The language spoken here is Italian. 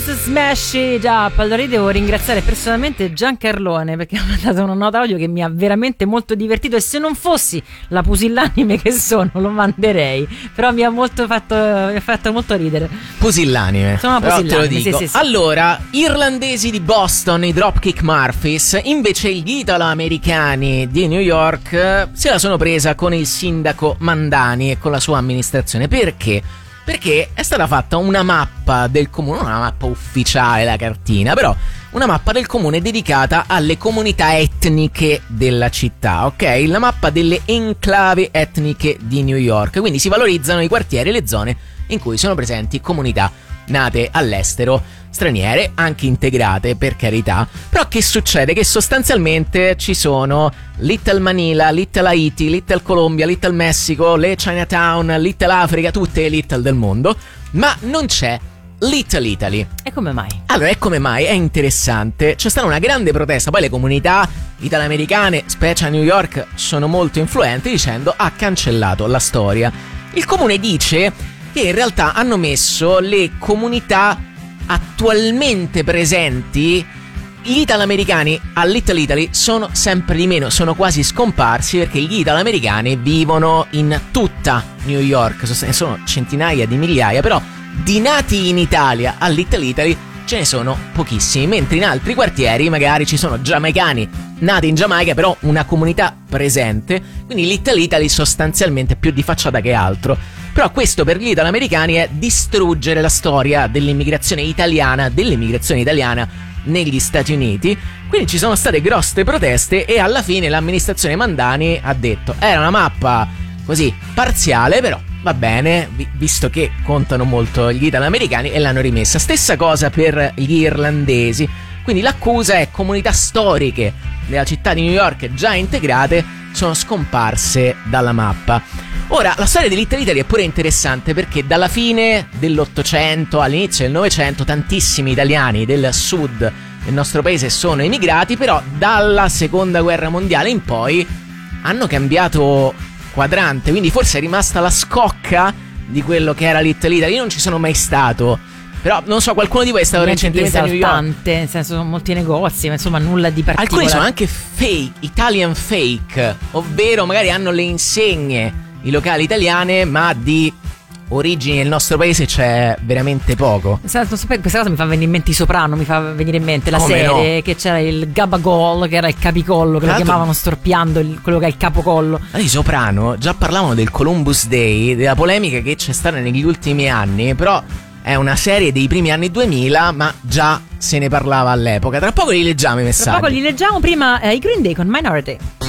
Let's smash it up. Allora io devo ringraziare personalmente Giancarlone perché ha mandato una nota audio che mi ha veramente molto divertito, e se non fossi la pusillanime che sono lo manderei, però mi ha fatto molto ridere. Pusillanime. Sono una però pusillanime, te lo dico. sì. Allora, irlandesi di Boston, i Dropkick Murphys, invece gli italo-americani di New York se la sono presa con il sindaco Mandani e con la sua amministrazione. Perché? Perché è stata fatta una mappa del comune, non una mappa ufficiale, la cartina, però una mappa del comune dedicata alle comunità etniche della città, ok? La mappa delle enclave etniche di New York. Quindi si valorizzano i quartieri e le zone in cui sono presenti comunità nate all'estero, straniere, anche integrate per carità. Però che succede? Che sostanzialmente ci sono Little Manila, Little Haiti, Little Colombia, Little Messico, le Chinatown, Little Africa, tutte le Little del mondo, ma non c'è Little Italy. E come mai? Allora, e come mai? È interessante. C'è stata una grande protesta, poi le comunità italoamericane, specie a New York, sono molto influenti, dicendo ha cancellato la storia. Il comune dice che in realtà hanno messo le comunità attualmente presenti. Gli italoamericani a Little Italy sono sempre di meno, sono quasi scomparsi, perché gli italoamericani vivono in tutta New York, sono centinaia di migliaia, però di nati in Italia a Little Italy ce ne sono pochissimi, mentre in altri quartieri magari ci sono giamaicani nati in Giamaica, però una comunità presente, quindi Little Italy sostanzialmente più di facciata che altro. Però questo per gli italoamericani è distruggere la storia dell'immigrazione italiana negli Stati Uniti. Quindi ci sono state grosse proteste e alla fine l'amministrazione Mandani ha detto era una mappa così parziale, però va bene, visto che contano molto gli italoamericani, e l'hanno rimessa. Stessa cosa per gli irlandesi. Quindi l'accusa è comunità storiche della città di New York già integrate sono scomparse dalla mappa. Ora, la storia di Little Italy è pure interessante perché dalla fine dell'800 all'inizio del 900 tantissimi italiani del sud del nostro paese sono emigrati, però dalla seconda guerra mondiale in poi hanno cambiato quadrante, quindi forse è rimasta la scocca di quello che era Little Italy. Io non ci sono mai stato, però non so, qualcuno di voi è stato recentemente a New York? Nel senso, sono molti negozi, ma insomma nulla di particolare. Alcuni sono anche fake, Italian fake, ovvero magari hanno le insegne, i locali italiane, ma di origini del nostro paese c'è veramente poco. Questa cosa mi fa venire in mente I Soprano, mi fa venire in mente la Come serie no? Che c'era il Gabagol, che era il capicollo, che lo chiamavano storpiando quello che è il capocollo. I Soprano già parlavano del Columbus Day, della polemica che c'è stata negli ultimi anni, però è una serie dei primi anni 2000, ma già se ne parlava all'epoca. Tra poco li leggiamo i messaggi. Tra poco li leggiamo, prima i Green Day con Minority.